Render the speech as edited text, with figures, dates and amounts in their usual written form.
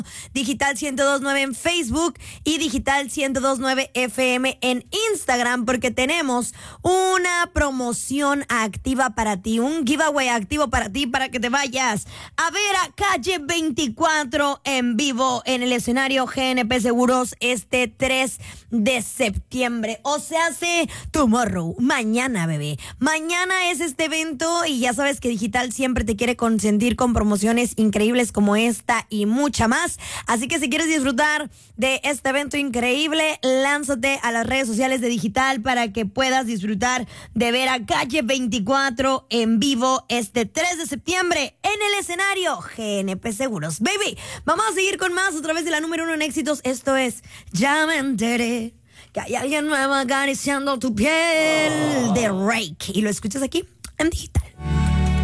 Digital 102.9 en Facebook y Digital 102.9 FM en Instagram, porque tenemos una promoción activa para ti, un giveaway activo para ti, para que te vayas a ver a Calle 24 en vivo en el escenario GNP Seguros este 3 de septiembre. O sea, hace tomorrow, mañana, bebé. Mañana es este evento y ya sabes que Digital siempre te quiere consentir con promociones increíbles como esta y mucha más. Así que si quieres disfrutar de este evento increíble, lánzate a las redes sociales de Digital para que puedas disfrutar de ver a Calle 24 en vivo este 3 de septiembre en el escenario GNP Seguros. Baby, vamos a seguir con más a través de la número 1 en éxitos. Esto es Ya me enteré que hay alguien nuevo acariciando tu piel de Rake. Y lo escuchas aquí en Digital.